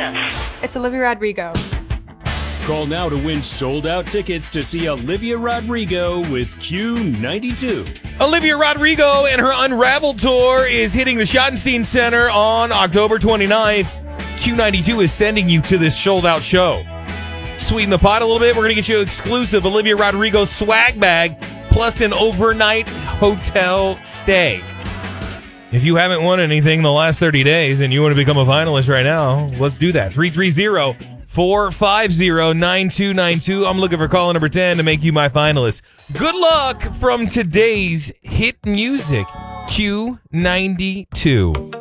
Yes. It's Olivia Rodrigo. Call now to win sold-out tickets to see Olivia Rodrigo with Q92. Olivia Rodrigo and her Unraveled tour is hitting the Schottenstein Center on October 29th. Q92 is sending you to this sold-out show. Sweeten the pot a little bit. We're going to get you exclusive Olivia Rodrigo swag bag plus an overnight hotel stay. If you haven't won anything in the last 30 days and you want to become a finalist right now, let's do that. 330-450-9292. I'm looking for caller number 10 to make you my finalist. Good luck from today's hit music, Q92.